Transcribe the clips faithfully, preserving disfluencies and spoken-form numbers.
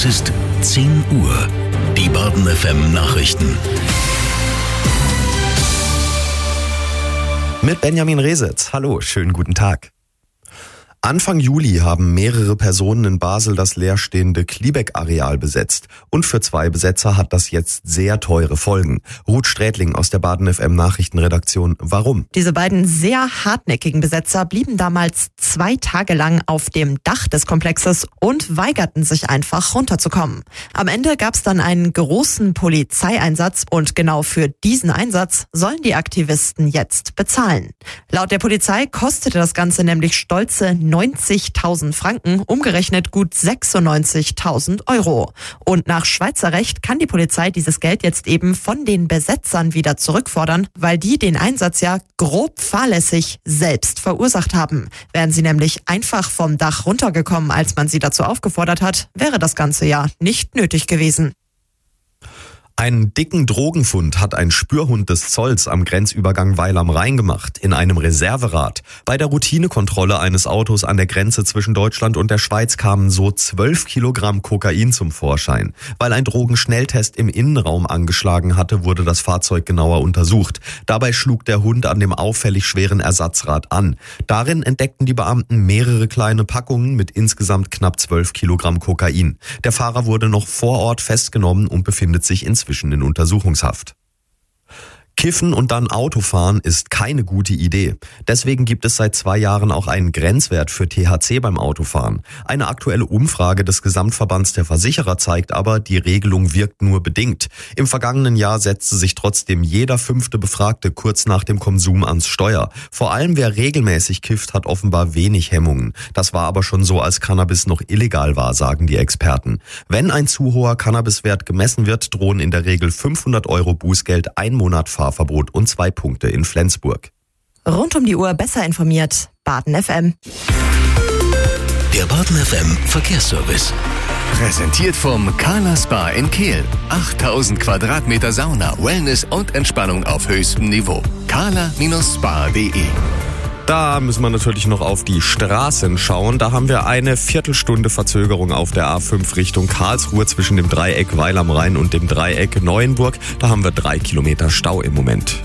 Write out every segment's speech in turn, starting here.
Es ist zehn Uhr. Die Baden F M Nachrichten. Mit Benjamin Resetz. Hallo, schönen guten Tag. Anfang Juli haben mehrere Personen in Basel das leerstehende Kliebeck-Areal besetzt. Und für zwei Besetzer hat das jetzt sehr teure Folgen. Ruth Strätling aus der Baden F M Nachrichtenredaktion. Warum? Diese beiden sehr hartnäckigen Besetzer blieben damals zwei Tage lang auf dem Dach des Komplexes und weigerten sich einfach runterzukommen. Am Ende gab es dann einen großen Polizeieinsatz und genau für diesen Einsatz sollen die Aktivisten jetzt bezahlen. Laut der Polizei kostete das Ganze nämlich stolze neunzigtausend Franken, umgerechnet gut sechsundneunzigtausend Euro. Und nach Schweizer Recht kann die Polizei dieses Geld jetzt eben von den Besetzern wieder zurückfordern, weil die den Einsatz ja grob fahrlässig selbst verursacht haben. Wären sie nämlich einfach vom Dach runtergekommen, als man sie dazu aufgefordert hat, wäre das Ganze ja nicht nötig gewesen. Einen dicken Drogenfund hat ein Spürhund des Zolls am Grenzübergang Weil am Rhein gemacht, in einem Reserverad. Bei der Routinekontrolle eines Autos an der Grenze zwischen Deutschland und der Schweiz kamen so zwölf Kilogramm Kokain zum Vorschein. Weil ein Drogenschnelltest im Innenraum angeschlagen hatte, wurde das Fahrzeug genauer untersucht. Dabei schlug der Hund an dem auffällig schweren Ersatzrad an. Darin entdeckten die Beamten mehrere kleine Packungen mit insgesamt knapp zwölf Kilogramm Kokain. Der Fahrer wurde noch vor Ort festgenommen und befindet sich inzwischen zwischen in Untersuchungshaft. Kiffen und dann Autofahren ist keine gute Idee. Deswegen gibt es seit zwei Jahren auch einen Grenzwert für T H C beim Autofahren. Eine aktuelle Umfrage des Gesamtverbands der Versicherer zeigt aber, die Regelung wirkt nur bedingt. Im vergangenen Jahr setzte sich trotzdem jeder fünfte Befragte kurz nach dem Konsum ans Steuer. Vor allem wer regelmäßig kifft, hat offenbar wenig Hemmungen. Das war aber schon so, als Cannabis noch illegal war, sagen die Experten. Wenn ein zu hoher Cannabiswert gemessen wird, drohen in der Regel fünfhundert Euro Bußgeld, ein Monat Fahrverbot und zwei Punkte in Flensburg. Rund um die Uhr besser informiert. Baden F M. Der Baden F M Verkehrsservice. Präsentiert vom Carla Spa in Kehl. achttausend Quadratmeter Sauna, Wellness und Entspannung auf höchstem Niveau. carla Spa punkt de. Da müssen wir natürlich noch auf die Straßen schauen. Da haben wir eine Viertelstunde Verzögerung auf der A fünf Richtung Karlsruhe zwischen dem Dreieck Weil am Rhein und dem Dreieck Neuenburg. Da haben wir drei Kilometer Stau im Moment.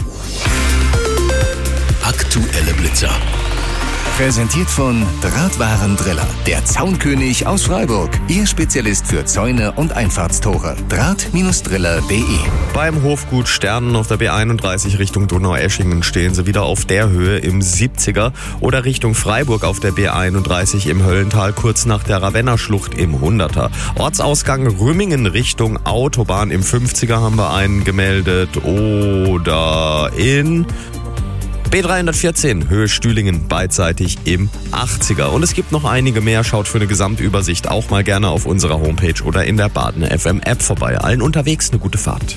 Aktuelle Blitzer. Präsentiert von Drahtwarendriller, der Zaunkönig aus Freiburg. Ihr Spezialist für Zäune und Einfahrtstore. Draht Driller punkt de. Beim Hofgut Sternen auf der B einunddreißig Richtung Donaueschingen stehen sie wieder auf der Höhe im siebziger oder Richtung Freiburg auf der B einunddreißig im Höllental kurz nach der Ravenna-Schlucht im hunderter. Ortsausgang Rümmingen Richtung Autobahn im fünfziger haben wir einen gemeldet oder in B dreihundertvierzehn, Höhe Stühlingen, beidseitig im achtziger. Und es gibt noch einige mehr. Schaut für eine Gesamtübersicht auch mal gerne auf unserer Homepage oder in der Baden F M App vorbei. Allen unterwegs eine gute Fahrt.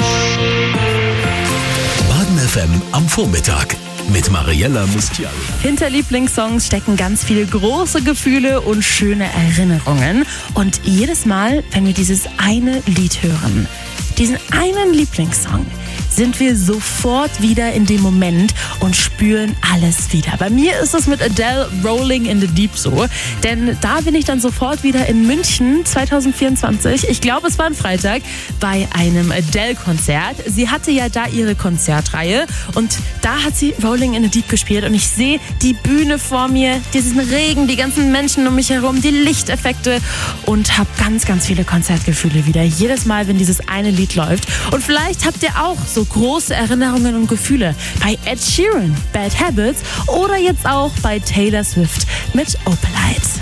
Baden F M am Vormittag mit Mariella Mustial. Hinter Lieblingssongs stecken ganz viele große Gefühle und schöne Erinnerungen. Und jedes Mal, wenn wir dieses eine Lied hören, diesen einen Lieblingssong, sind wir sofort wieder in dem Moment und spüren alles wieder. Bei mir ist es mit Adele Rolling in the Deep so, denn da bin ich dann sofort wieder in München zwanzig vierundzwanzig. Ich glaube, es war ein Freitag bei einem Adele-Konzert. Sie hatte ja da ihre Konzertreihe und da hat sie Rolling in the Deep gespielt und ich sehe die Bühne vor mir, diesen Regen, die ganzen Menschen um mich herum, die Lichteffekte und habe ganz, ganz viele Konzertgefühle wieder. Jedes Mal, wenn dieses eine Lied läuft. Und vielleicht habt ihr auch so große Erinnerungen und Gefühle bei Ed Sheeran, Bad Habits oder jetzt auch bei Taylor Swift mit Opalite.